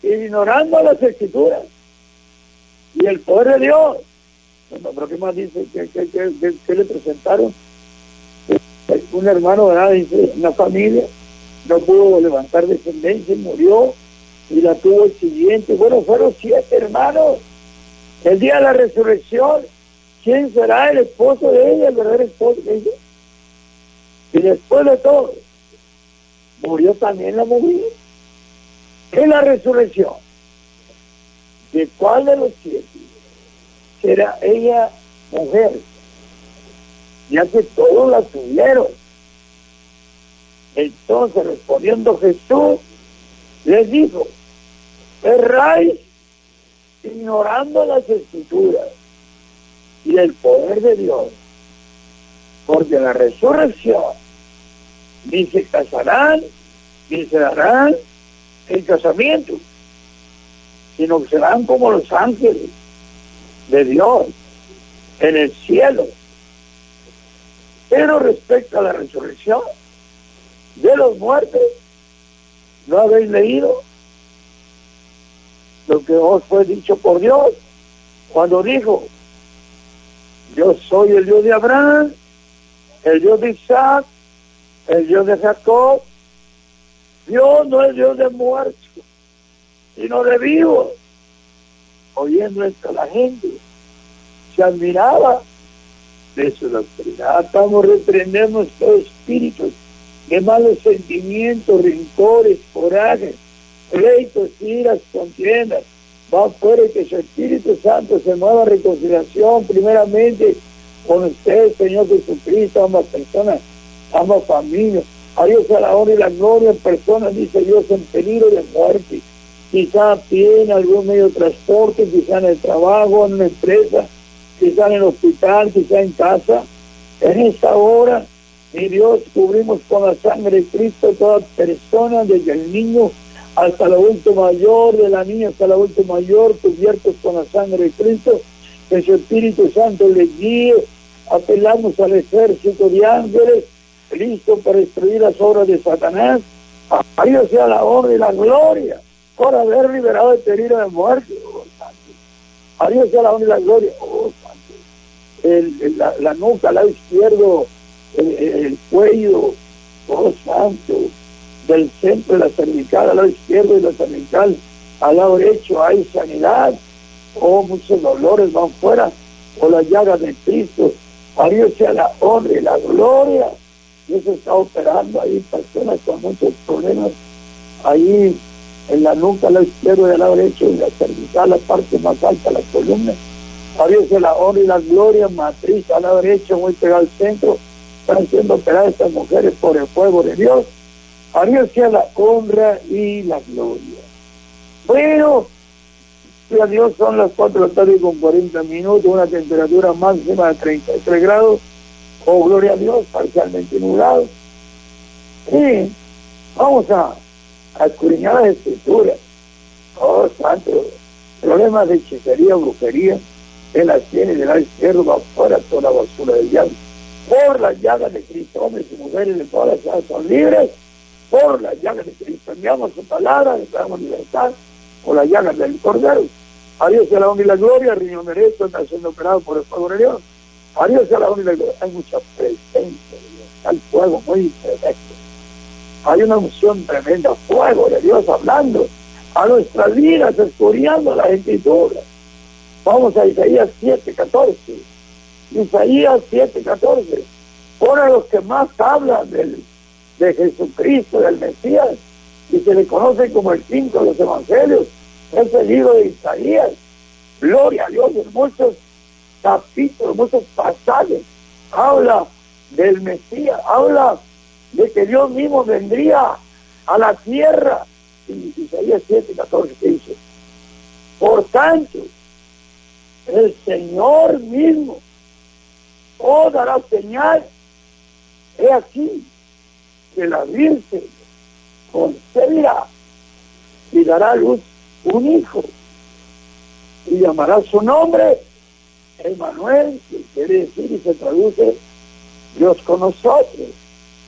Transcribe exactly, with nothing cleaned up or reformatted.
ignorando las escrituras y el poder de Dios. Bueno, pero ¿qué más dice? ¿Qué, qué, qué, qué, qué le presentaron? Un hermano, ¿verdad? Dice, una familia no pudo levantar descendencia y murió, y la tuvo el siguiente. Bueno, fueron siete hermanos. El día de la resurrección, ¿quién será el esposo de ella, el verdadero esposo de ella? Y después de todo, murió también la mujer. En la resurrección, ¿de cuál de los siete será ella mujer? Ya que todos la tuvieron. Entonces, respondiendo Jesús, les dijo: erráis ignorando las escrituras y el poder de Dios, porque en la resurrección ni se casarán ni se darán el casamiento, sino que serán como los ángeles de Dios en el cielo. Pero respecto a la resurrección de los muertos, ¿no habéis leído lo que os fue dicho por Dios cuando dijo: yo soy el Dios de Abraham, el Dios de Isaac, el Dios de Jacob? Dios no es Dios de muertos, sino de vivos. Oyendo esto, la gente se admiraba de su doctrina. Estamos reprendiendo estos espíritus de malos sentimientos, rencores, corajes, pleitos, iras, contiendas. Va fuera y que su Espíritu Santo se mueva a reconciliación primeramente con usted, Señor Jesucristo, ambas personas, ambas familias. A Dios sea la honra y la gloria en personas, dice Dios, en peligro de muerte, quizá a pie, en algún medio de transporte, quizá en el trabajo, en una empresa, quizá en el hospital, quizá en casa. En esta hora, mi Dios, cubrimos con la sangre de Cristo toda persona, desde el niño hasta el adulto mayor, de la niña hasta el adulto mayor, cubiertos con la sangre de Cristo. Que su Espíritu Santo les guíe. Apelamos al ejército de ángeles, listo para destruir las obras de Satanás. A Dios sea la honra y la gloria por haber liberado el peligro de muerte. Oh, santo. A Dios sea la honra y la gloria. Oh, santo. El, el, la, la nuca, al lado izquierdo, el, el cuello, oh, santo. Del centro de la cervical al lado izquierdo y la cervical al lado derecho hay sanidad. Oh, muchos dolores van fuera por las llagas de Cristo. A Dios sea la honra y la gloria. Dios está operando ahí personas con muchos problemas ahí en la nuca al lado izquierdo y al lado derecho, y la cervical, la parte más alta de la columna. A Dios sea la honra y la gloria. Matriz al lado derecho, muy pegado al centro. Están siendo operadas estas mujeres por el fuego de Dios. A Dios sea la honra y la gloria. Bueno, a Dios son las cuatro de la tarde con cuarenta minutos, una temperatura máxima de treinta y tres grados. Oh, gloria a Dios, parcialmente nublado. Y vamos a, a escudriñar las escrituras. Oh, santo, problemas de hechicería, brujería, en las sienes del lado izquierdo va fuera toda la basura del diablo. Por las llagas de Cristo, hombres y mujeres de todas las edades son libres. Por las llagas de Cristo enviamos su palabra, declaramos libertad, por las llagas del Cordero. A Dios sea la honra y la gloria. El riñón derecho está siendo operado por el fuego de Dios. A Dios sea la honra y la gloria. Hay mucha presencia de Dios, está el fuego muy perfecto. Hay una unción tremenda, fuego de Dios hablando a nuestras vidas, estudiando las escrituras. Vamos a Isaías siete catorce. Isaías siete catorce. Por a los que más hablan del de Jesucristo, del Mesías, y se le conoce como el cinco de los evangelios, es el libro de Isaías. Gloria a Dios, en muchos capítulos, muchos pasajes, habla del Mesías, habla de que Dios mismo vendría a la tierra. Y Isaías siete catorce que dice: por tanto, el Señor mismo os dará señal. He aquí que la Virgen concebirá y dará a luz un hijo, y llamará su nombre Emmanuel, que quiere decir y se traduce Dios con nosotros.